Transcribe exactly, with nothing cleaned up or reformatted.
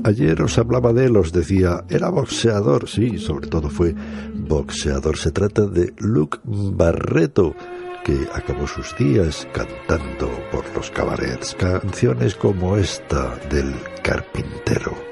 Ayer os hablaba de él, os decía, era boxeador, sí, sobre todo fue boxeador. Se trata de Luc Barreto, que acabó sus días cantando por los cabarets canciones como esta del Carpintero.